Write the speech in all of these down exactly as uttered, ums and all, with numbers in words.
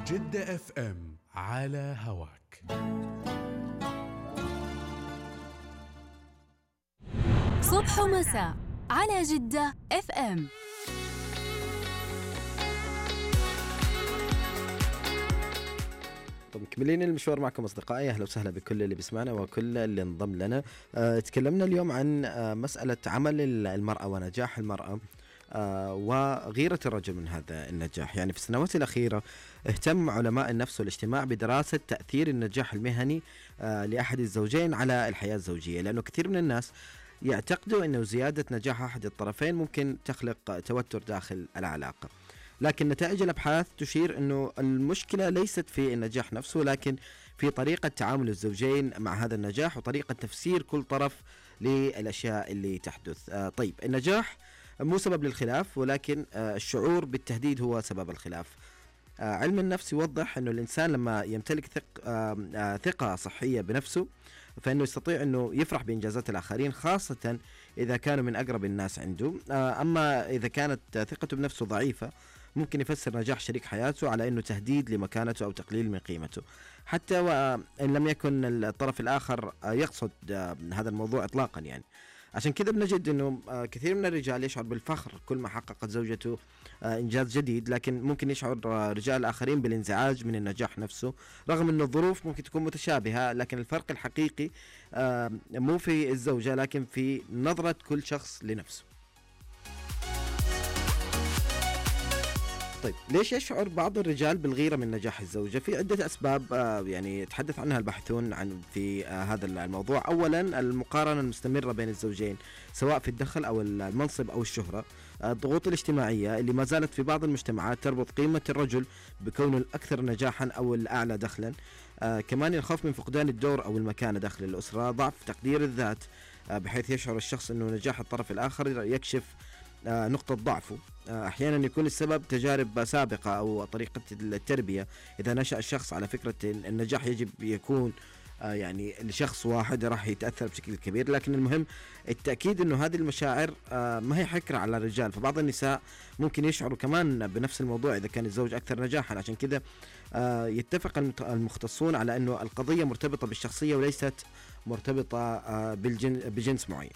جدة اف ام على هواك. صبح ومساء على جدة اف ام. طب مكملين المشوار معكم أصدقائي، أهلا وسهلا بكل اللي بيسمعنا وكل اللي انضم لنا. أه تكلمنا اليوم عن أه مسألة عمل المرأة ونجاح المرأة أه وغيرة الرجل من هذا النجاح. يعني في السنوات الأخيرة اهتم علماء النفس والاجتماع بدراسة تأثير النجاح المهني أه لأحد الزوجين على الحياة الزوجية، لأنه كثير من الناس يعتقدوا أنه زيادة نجاح أحد الطرفين ممكن تخلق توتر داخل العلاقة، لكن نتائج الأبحاث تشير أنه المشكلة ليست في النجاح نفسه، لكن في طريقة تعامل الزوجين مع هذا النجاح وطريقة تفسير كل طرف للأشياء اللي تحدث. آه طيب، النجاح مو سبب للخلاف، ولكن آه الشعور بالتهديد هو سبب الخلاف. آه علم النفس يوضح أنه الإنسان لما يمتلك ثق آه آه ثقة صحية بنفسه فإنه يستطيع أنه يفرح بإنجازات الآخرين، خاصة إذا كانوا من أقرب الناس عنده. آه أما إذا كانت ثقته بنفسه ضعيفة ممكن يفسر نجاح شريك حياته على أنه تهديد لمكانته أو تقليل من قيمته، حتى وإن لم يكن الطرف الآخر يقصد هذا الموضوع إطلاقا. يعني عشان كذا بنجد أنه كثير من الرجال يشعر بالفخر كل ما حققت زوجته إنجاز جديد، لكن ممكن يشعر رجال آخرين بالانزعاج من النجاح نفسه، رغم أن الظروف ممكن تكون متشابهة، لكن الفرق الحقيقي مو في الزوجة لكن في نظرة كل شخص لنفسه. طيب، ليش يشعر بعض الرجال بالغيرة من نجاح الزوجة؟ في عدة أسباب آه يعني يتحدث عنها الباحثون عن في آه هذا الموضوع. أولا، المقارنة المستمرة بين الزوجين سواء في الدخل أو المنصب أو الشهرة. آه الضغوط الاجتماعية اللي ما زالت في بعض المجتمعات تربط قيمة الرجل بكونه الأكثر نجاحا أو الأعلى دخلا. آه كمان الخوف من فقدان الدور أو المكانة داخل الأسرة. ضعف تقدير الذات آه بحيث يشعر الشخص أنه نجاح الطرف الآخر يكشف آه نقطة ضعفه. آه أحيانا يكون السبب تجارب سابقة أو طريقة التربية. إذا نشأ الشخص على فكرة النجاح يجب يكون آه يعني لشخص واحد راح يتأثر بشكل كبير، لكن المهم التأكيد أنه هذه المشاعر آه ما هي حكرة على الرجال، فبعض النساء ممكن يشعروا كمان بنفس الموضوع إذا كان الزوج أكثر نجاحا. عشان كذا آه يتفق المختصون على أنه القضية مرتبطة بالشخصية وليست مرتبطة آه بجنس معين.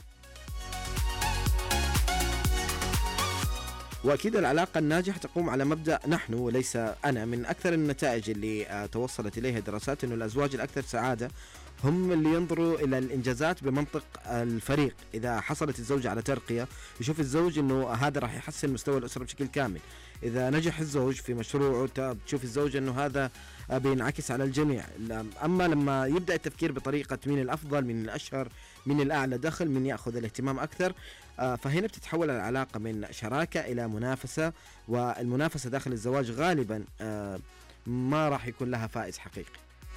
وأكيد العلاقة الناجحة تقوم على مبدأ نحن وليس أنا. من أكثر النتائج اللي توصلت إليها دراسات أنه الأزواج الأكثر سعادة هم اللي ينظروا إلى الإنجازات بمنطق الفريق. إذا حصلت الزوجة على ترقية يشوف الزوج أنه هذا راح يحسن مستوى الأسرة بشكل كامل. إذا نجح الزوج في مشروعه تشوف الزوج أنه هذا بينعكس على الجميع. أما لما يبدأ التفكير بطريقة مين الأفضل، مين الأشهر، مين الأعلى دخل، مين يأخذ الاهتمام أكثر، فهنا بتتحول العلاقة من شراكة إلى منافسة، والمنافسة داخل الزواج غالبا ما راح يكون لها فائز حقيقي.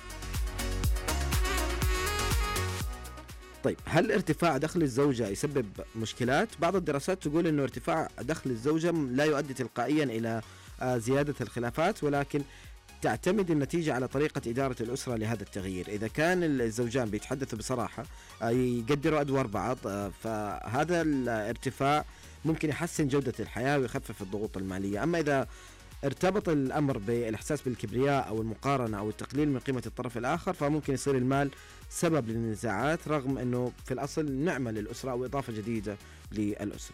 طيب، هل ارتفاع دخل الزوجة يسبب مشكلات؟ بعض الدراسات تقول أنه ارتفاع دخل الزوجة لا يؤدي تلقائيا إلى زيادة الخلافات، ولكن تعتمد النتيجة على طريقة إدارة الأسرة لهذا التغيير. إذا كان الزوجان بيتحدثوا بصراحة يقدروا أدوار بعض، فهذا الارتفاع ممكن يحسن جودة الحياة ويخفف الضغوط المالية. أما إذا ارتبط الأمر بالإحساس بالكبرياء أو المقارنة أو التقليل من قيمة الطرف الآخر فممكن يصير المال سبب للنزاعات، رغم أنه في الأصل نعمة للأسرة أو إضافة جديدة للأسرة.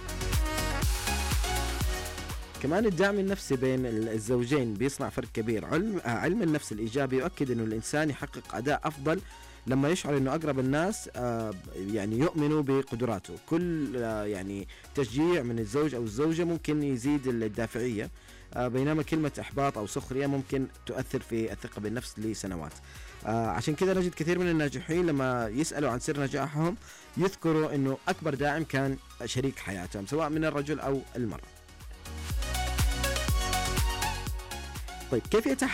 كمان الدعم النفسي بين الزوجين بيصنع فرق كبير. علم علم النفس الإيجابي يؤكد أنه الإنسان يحقق أداء أفضل لما يشعر أنه أقرب الناس يعني يؤمنوا بقدراته. كل يعني تشجيع من الزوج أو الزوجة ممكن يزيد الدافعية، بينما كلمة إحباط أو سخرية ممكن تؤثر في الثقة بالنفس لسنوات. عشان كذا نجد كثير من الناجحين لما يسألوا عن سر نجاحهم يذكروا أنه أكبر داعم كان شريك حياتهم سواء من الرجل أو المرأة. طيب، كيف يتحقق